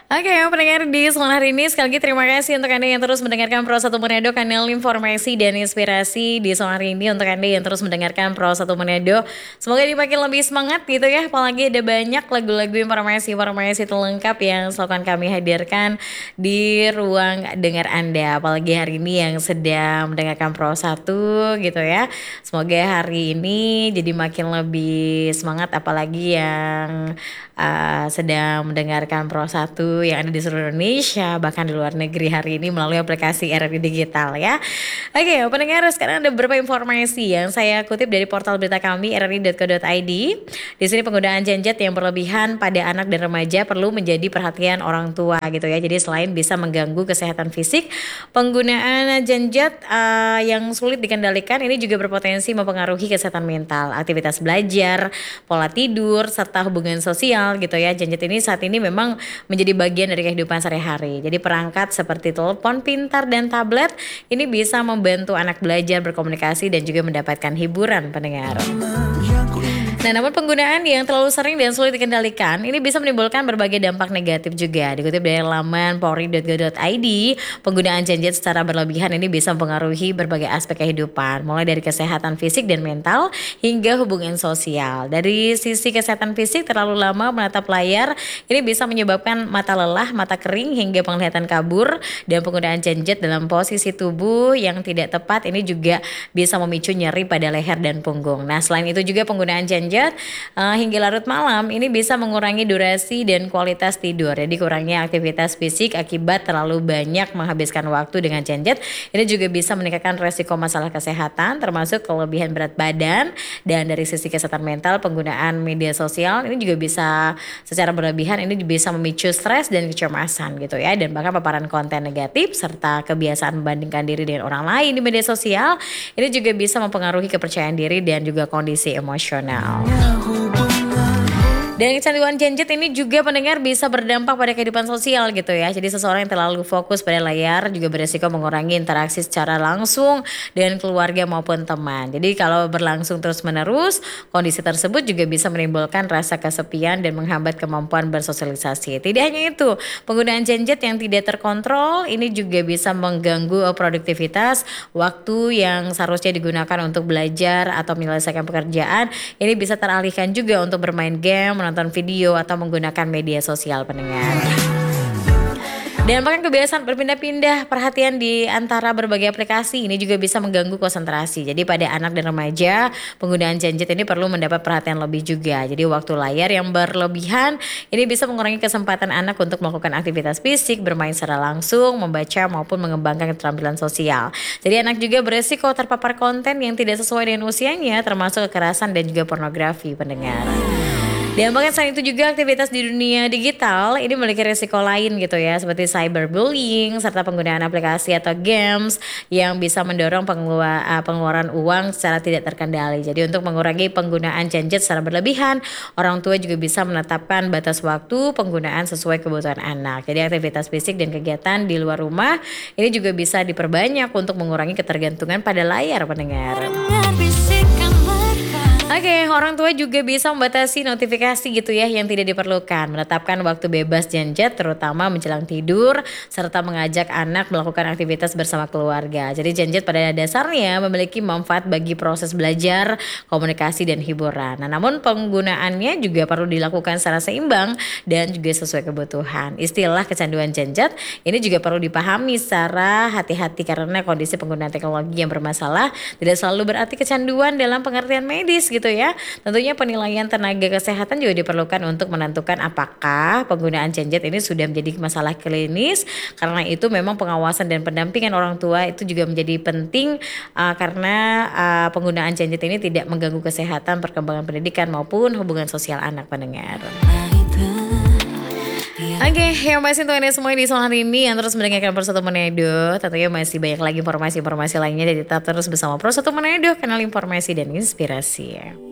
Oke, pendengar di sore hari ini sekali lagi terima kasih untuk Anda yang terus mendengarkan Pro 1 Manado, kanal informasi dan inspirasi di sore hari ini. Untuk Anda yang terus mendengarkan Pro 1 Manado, semoga dimakin lebih semangat gitu ya. Apalagi ada banyak lagu-lagu informasi terlengkap yang selalu akan kami hadirkan di ruang dengar Anda. Apalagi hari ini yang sedang mendengarkan Pro 1 gitu ya. Semoga hari ini jadi makin lebih semangat, apalagi yang sedang mendengarkan Pro 1 yang ada di seluruh Indonesia, bahkan di luar negeri hari ini melalui aplikasi RRI Digital ya. Oke, pendengar, sekarang ada beberapa informasi yang saya kutip dari portal berita kami rri.co.id. Di sini penggunaan genjet yang berlebihan pada anak dan remaja perlu menjadi perhatian orang tua gitu ya. Jadi selain bisa mengganggu kesehatan fisik, penggunaan genjet yang sulit dikendalikan ini juga berpotensi mempengaruhi kesehatan mental, aktivitas belajar, pola tidur, serta hubungan sosial gitu ya. Genjet ini saat ini memang menjadi bagian dari kehidupan sehari-hari. Jadi perangkat seperti telepon pintar dan tablet ini bisa membantu anak belajar, berkomunikasi dan juga mendapatkan hiburan, pendengar. Nah, namun penggunaan yang terlalu sering dan sulit dikendalikan ini bisa menimbulkan berbagai dampak negatif juga. Dikutip dari laman polri.go.id, penggunaan genjet secara berlebihan ini bisa mempengaruhi berbagai aspek kehidupan, mulai dari kesehatan fisik dan mental hingga hubungan sosial. Dari sisi kesehatan fisik, terlalu lama menatap layar ini bisa menyebabkan mata lelah, mata kering hingga penglihatan kabur, dan penggunaan genjet dalam posisi tubuh yang tidak tepat ini juga bisa memicu nyeri pada leher dan punggung. Nah, selain itu juga penggunaan genjet hingga larut malam ini bisa mengurangi durasi dan kualitas tidur. Jadi kurangnya aktivitas fisik akibat terlalu banyak menghabiskan waktu dengan genjet ini juga bisa meningkatkan resiko masalah kesehatan, termasuk kelebihan berat badan. Dan dari sisi kesehatan mental, penggunaan media sosial ini juga bisa secara berlebihan ini bisa memicu stres dan kecemasan gitu ya. Dan bahkan paparan konten negatif serta kebiasaan membandingkan diri dengan orang lain di media sosial ini juga bisa mempengaruhi kepercayaan diri dan juga kondisi emosional. Dan kecanduan genjet ini juga, pendengar, bisa berdampak pada kehidupan sosial gitu ya. Jadi seseorang yang terlalu fokus pada layar juga beresiko mengurangi interaksi secara langsung dengan keluarga maupun teman. Jadi kalau berlangsung terus-menerus, kondisi tersebut juga bisa menimbulkan rasa kesepian dan menghambat kemampuan bersosialisasi. Tidak hanya itu, penggunaan genjet yang tidak terkontrol ini juga bisa mengganggu produktivitas. Waktu yang seharusnya digunakan untuk belajar atau menyelesaikan pekerjaan ini bisa teralihkan juga untuk bermain game, menonton video atau menggunakan media sosial, pendengar. Dan bahkan kebiasaan berpindah-pindah perhatian di antara berbagai aplikasi ini juga bisa mengganggu konsentrasi. Jadi pada anak dan remaja, penggunaan genjet ini perlu mendapat perhatian lebih juga. Jadi waktu layar yang berlebihan ini bisa mengurangi kesempatan anak untuk melakukan aktivitas fisik, bermain secara langsung, membaca maupun mengembangkan keterampilan sosial. Jadi anak juga beresiko terpapar konten yang tidak sesuai dengan usianya, termasuk kekerasan dan juga pornografi, pendengar. Dan bahkan selain itu juga aktivitas di dunia digital ini memiliki resiko lain gitu ya, seperti cyberbullying serta penggunaan aplikasi atau games yang bisa mendorong pengeluaran uang secara tidak terkendali. Jadi untuk mengurangi penggunaan genjet secara berlebihan, orang tua juga bisa menetapkan batas waktu penggunaan sesuai kebutuhan anak. Jadi aktivitas fisik dan kegiatan di luar rumah ini juga bisa diperbanyak untuk mengurangi ketergantungan pada layar, pendengar. Oke, orang tua juga bisa membatasi notifikasi gitu ya yang tidak diperlukan, menetapkan waktu bebas genjet terutama menjelang tidur, serta mengajak anak melakukan aktivitas bersama keluarga. Jadi genjet pada dasarnya memiliki manfaat bagi proses belajar, komunikasi dan hiburan. Nah, namun penggunaannya juga perlu dilakukan secara seimbang dan juga sesuai kebutuhan. Istilah kecanduan genjet ini juga perlu dipahami secara hati-hati karena kondisi penggunaan teknologi yang bermasalah tidak selalu berarti kecanduan dalam pengertian medis gitu ya. Tentunya penilaian tenaga kesehatan juga diperlukan untuk menentukan apakah penggunaan genjet ini sudah menjadi masalah klinis. Karena itu memang pengawasan dan pendampingan orang tua itu juga menjadi penting karena penggunaan genjet ini tidak mengganggu kesehatan, perkembangan pendidikan maupun hubungan sosial anak, pendengar. Oke, yang pasti untuk Anda semua di sore hari ini yang terus mendengarkan Pro 1 Manado, tentunya masih banyak lagi informasi-informasi lainnya, jadi tetap terus bersama Pro 1 Manado, kanal informasi dan inspirasi.